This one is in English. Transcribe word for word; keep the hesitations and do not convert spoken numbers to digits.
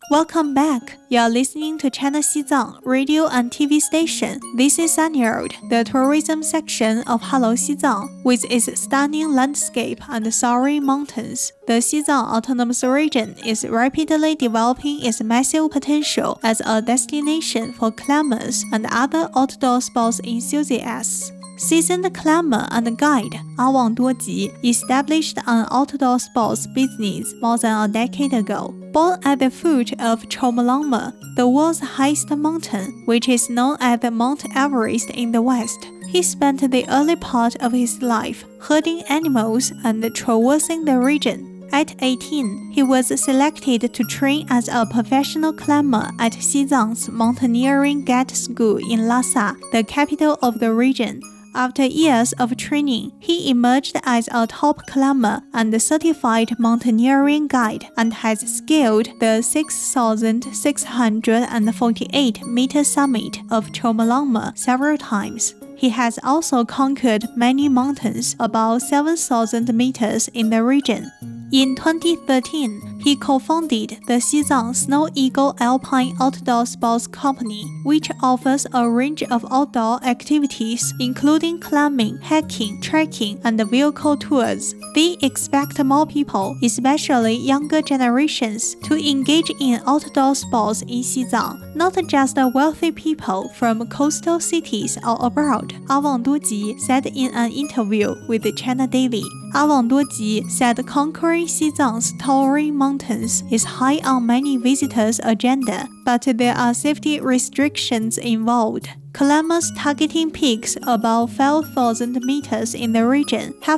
Welcome back. You are listening to China Xizang radio and T V station. This is Sunnyard, the tourism section of Hello Xizang, with its stunning landscape and soaring mountains. The Xizang Autonomous Region is rapidly developing its massive potential as a destination for climbers and other outdoor sports enthusiasts. Seasoned climber and guide A Wang Duoji established an outdoor sports business more than a decade ago. Born at the foot of Chomolungma, the world's highest mountain, which is known as Mount Everest in the West, he spent the early part of his life herding animals and traversing the region. At eighteen, he was selected to train as a professional climber at Xizang's Mountaineering Guide School in Lhasa, the capital of the region. After years of training, he emerged as a top climber and certified mountaineering guide and has scaled the six thousand six hundred forty-eight meter summit of Chomolungma several times. He has also conquered many mountains above seven thousand meters in the region. In twenty thirteen, he co-founded the Xizang Snow Eagle Alpine Outdoor Sports Company, which offers a range of outdoor activities including climbing, hiking, trekking, and vehicle tours. They expect more people, especially younger generations, to engage in outdoor sports in Xizang, not just wealthy people from coastal cities or abroad, A Wang Duoji said in an interview with China Daily. A Wang Duoji said conquering Xizang's towering mountains is high on many visitors' agenda, but there are safety restrictions involved. Climbers targeting peaks above five thousand meters in the region have